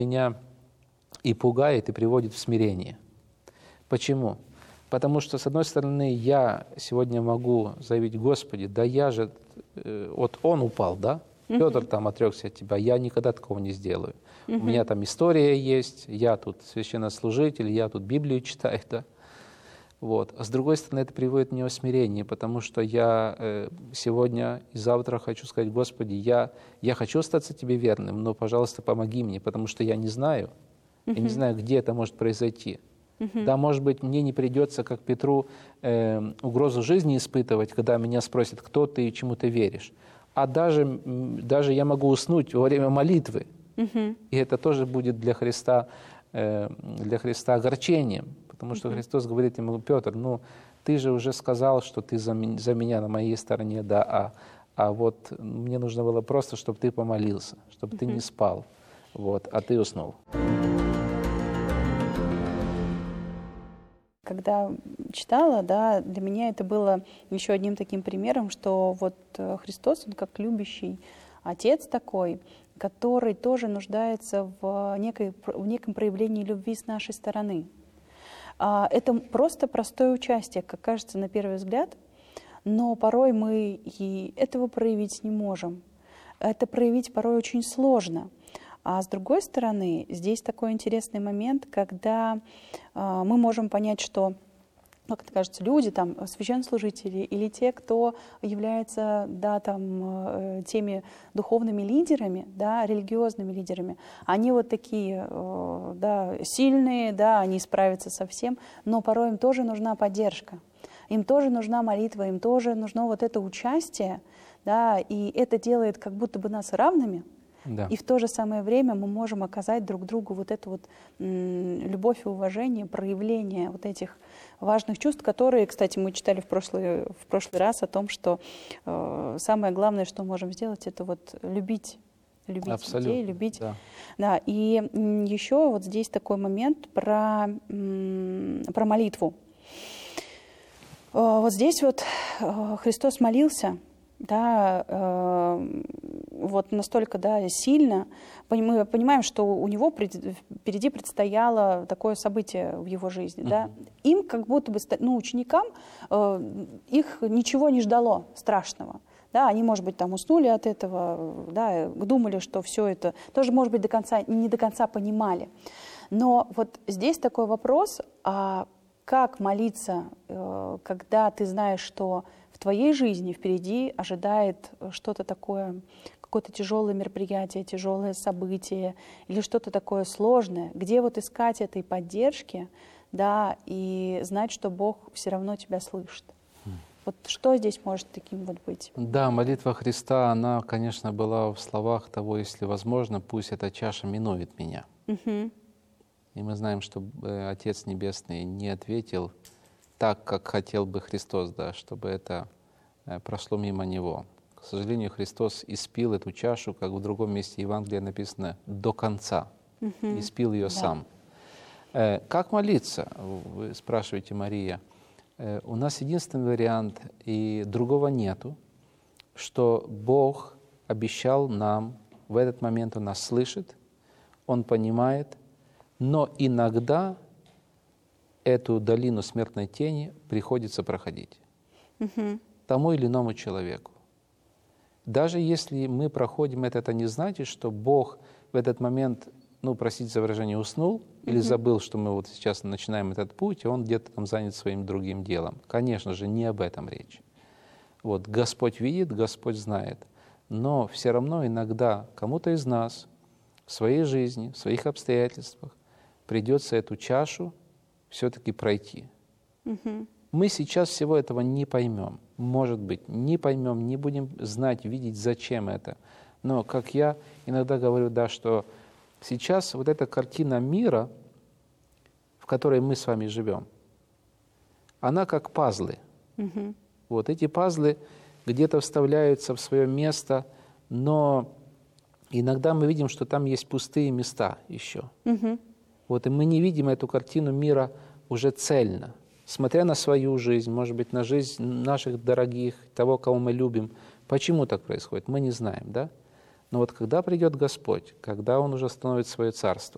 Меня и пугает, и приводит в смирение. Почему? Потому что, с одной стороны, я сегодня могу заявить: Господи, да я же, вот он упал, да? Петр там отрекся от тебя, я никогда такого не сделаю. У меня там история есть, я тут священнослужитель, я тут Библию читаю, да? Вот. А с другой стороны, это приводит меня в смирение, потому что я сегодня и завтра хочу сказать: Господи, я хочу остаться Тебе верным, но, пожалуйста, помоги мне, потому что я не знаю, я не знаю, где это может произойти. Да, может быть, мне не придется, как Петру, угрозу жизни испытывать, когда меня спросят, кто ты и чему ты веришь. А даже я могу уснуть во время молитвы, и это тоже будет для Христа огорчением. Потому что Христос говорит ему: Петр, ну ты же уже сказал, что ты за меня на моей стороне, да, а вот мне нужно было просто, чтобы ты помолился, чтобы ты не спал, вот, а ты уснул. Когда читала, да, для меня это было еще одним таким примером, что вот Христос, Он как любящий Отец такой, который тоже нуждается в неком проявлении любви с нашей стороны. Это просто простое участие, как кажется на первый взгляд, но порой мы и этого проявить не можем. Это проявить порой очень сложно. А с другой стороны, здесь такой интересный момент, когда мы можем понять, что, как это кажется, люди, там, священнослужители или те, кто являются, да, там, теми духовными лидерами, да, религиозными лидерами, они вот такие, да, сильные, да, они справятся со всем, но порой им тоже нужна поддержка, им тоже нужна молитва, им тоже нужно вот это участие, да, и это делает как будто бы нас равными. Да. И в то же самое время мы можем оказать друг другу вот эту вот любовь и уважение, проявление вот этих важных чувств, которые, кстати, мы читали в прошлый раз о том, что самое главное, что мы можем сделать, это вот любить людей, любить. Да. Да. И еще вот здесь такой момент про молитву. Вот здесь вот Христос молился, да, вот настолько, да, сильно. Мы понимаем, что у него впереди предстояло такое событие в его жизни. Да. Им как будто бы, ну, ученикам, их ничего не ждало страшного. Да, они, может быть, там уснули от этого, да, думали, что все это тоже, может быть, не до конца понимали. Но вот здесь такой вопрос: а как молиться, когда ты знаешь, что в твоей жизни впереди ожидает что-то такое, какое-то тяжелое мероприятие, тяжелое событие или что-то такое сложное? Где вот искать этой поддержки, да, и знать, что Бог все равно тебя слышит? Вот что здесь может таким вот быть? Да, молитва Христа, она, конечно, была в словах того: если возможно, пусть эта чаша минует меня. И мы знаем, что Отец Небесный не ответил так, как хотел бы Христос, да, чтобы это прошло мимо Него. К сожалению, Христос испил эту чашу, как в другом месте Евангелия написано, до конца. Испил ее сам. Как молиться? Вы спрашиваете, Мария. У нас единственный вариант, и другого нету, что Бог обещал нам, в этот момент Он нас слышит, Он понимает, но иногда эту долину смертной тени приходится проходить тому или иному человеку. Даже если мы проходим это не значит, что Бог в этот момент, ну, простите за выражение, уснул или забыл, что мы вот сейчас начинаем этот путь, и Он где-то там занят своим другим делом. Конечно же, не об этом речь. Вот, Господь видит, Господь знает. Но все равно иногда кому-то из нас в своей жизни, в своих обстоятельствах придется эту чашу все-таки пройти. Мы сейчас всего этого не поймем. Может быть, не поймем, не будем знать, видеть, зачем это. Но, как я иногда говорю, да, что сейчас вот эта картина мира, в которой мы с вами живем, она как пазлы. Вот эти пазлы где-то вставляются в свое место, но иногда мы видим, что там есть пустые места еще. Вот, и мы не видим эту картину мира уже цельно. Смотря на свою жизнь, может быть, на жизнь наших дорогих, того, кого мы любим. Почему так происходит, мы не знаем, да? Но вот когда придет Господь, когда Он уже установит свое царство,